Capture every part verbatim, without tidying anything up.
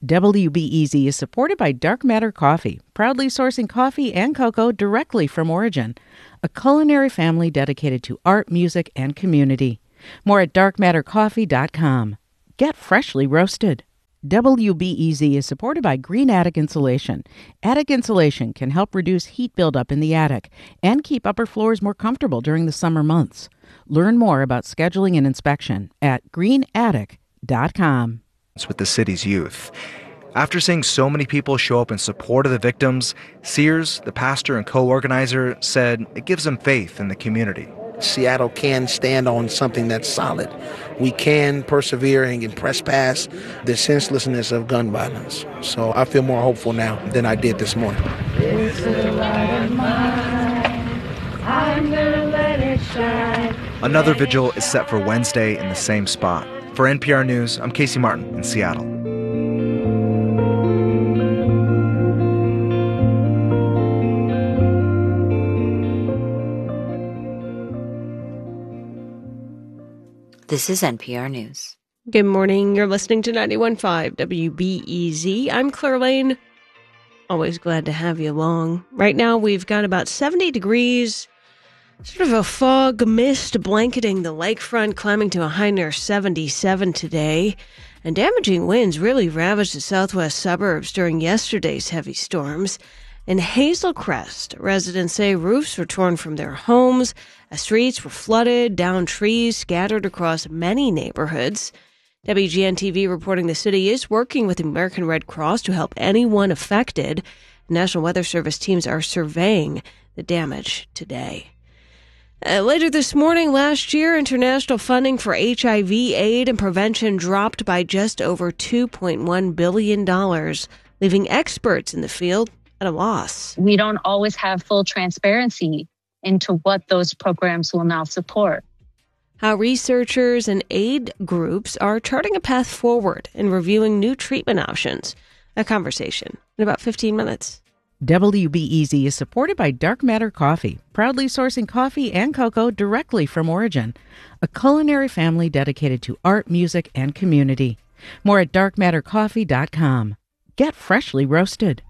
W B E Z is supported by Dark Matter Coffee, proudly sourcing coffee and cocoa directly from origin, a culinary family dedicated to art, music, and community. More at dark matter coffee dot com. Get freshly roasted. W B E Z is supported by Green Attic Insulation. Attic insulation can help reduce heat buildup in the attic and keep upper floors more comfortable during the summer months. Learn more about scheduling an inspection at green attic dot com. With the city's youth. After seeing so many people show up in support of the victims, Sears, the pastor and co-organizer, said it gives them faith in the community. Seattle can stand on something that's solid. We can persevere and can press past the senselessness of gun violence. So I feel more hopeful now than I did this morning. This is a light of mine. I'm gonna let it shine. Another vigil is set for Wednesday in the same spot. For N P R News, I'm Casey Martin in Seattle. This is N P R News. Good morning. You're listening to ninety-one point five W B E Z. I'm Claire Lane. Always glad to have you along. Right now, we've got about seventy degrees. Sort of a fog mist blanketing the lakefront, climbing to a high near seventy-seven today. And damaging winds really ravaged the southwest suburbs during yesterday's heavy storms. In Hazel Crest, residents say roofs were torn from their homes, as streets were flooded, downed trees scattered across many neighborhoods. W G N T V reporting the city is working with the American Red Cross to help anyone affected. National Weather Service teams are surveying the damage today. Uh, later this morning, last year, international funding for H I V, aid, and prevention dropped by just over two point one billion dollars, leaving experts in the field at a loss. We don't always have full transparency into what those programs will now support. How researchers and aid groups are charting a path forward and reviewing new treatment options. A conversation in about fifteen minutes. W B E Z is supported by Dark Matter Coffee, proudly sourcing coffee and cocoa directly from origin, a culinary family dedicated to art, music, and community. More at dark matter coffee dot com. Get freshly roasted.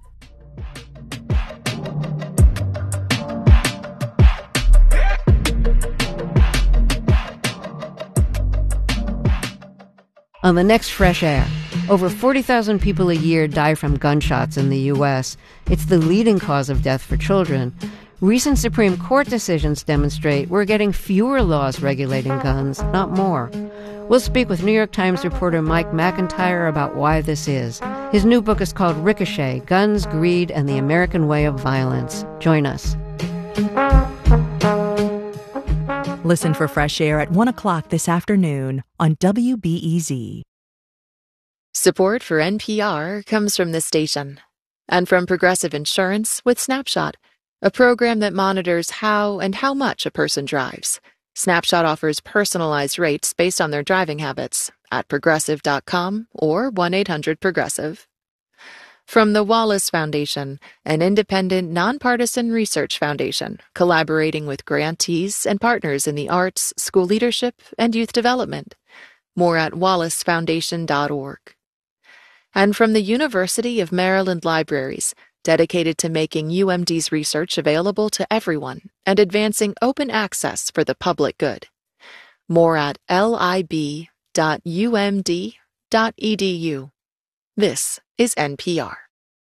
On the next Fresh Air, over forty thousand people a year die from gunshots in the U S. It's the leading cause of death for children. Recent Supreme Court decisions demonstrate we're getting fewer laws regulating guns, not more. We'll speak with New York Times reporter Mike McIntyre about why this is. His new book is called Ricochet: Guns, Greed, and the American Way of Violence. Join us. Listen for Fresh Air at one o'clock this afternoon on W B E Z. Support for N P R comes from this station and from Progressive Insurance with Snapshot, a program that monitors how and how much a person drives. Snapshot offers personalized rates based on their driving habits at progressive dot com or one eight hundred progressive. From the Wallace Foundation, an independent, nonpartisan research foundation collaborating with grantees and partners in the arts, school leadership, and youth development. More at wallace foundation dot org. And from the University of Maryland Libraries, dedicated to making U M D's research available to everyone and advancing open access for the public good. More at lib dot u m d dot e d u. This is N P R.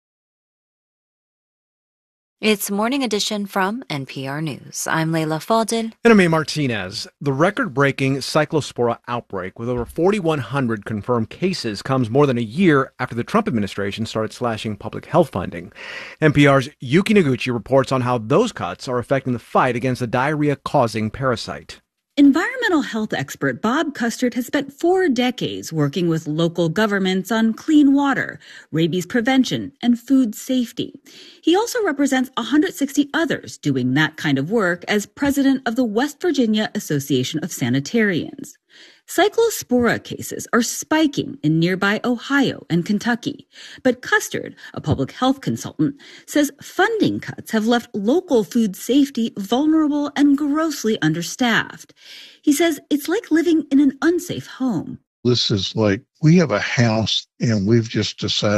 It's Morning Edition from N P R News. I'm Leila Fadel. And I'm A. Martinez. The record-breaking Cyclospora outbreak with over forty-one hundred confirmed cases comes more than a year after the Trump administration started slashing public health funding. N P R's Yuki Noguchi reports on how those cuts are affecting the fight against the diarrhea-causing parasite. Environmental health expert Bob Custard has spent four decades working with local governments on clean water, rabies prevention, and food safety. He also represents one hundred sixty others doing that kind of work as president of the West Virginia Association of Sanitarians. Cyclospora cases are spiking in nearby Ohio and Kentucky. But Custard, a public health consultant, says funding cuts have left local food safety vulnerable and grossly understaffed. He says it's like living in an unsafe home. This is like we have a house and we've just decided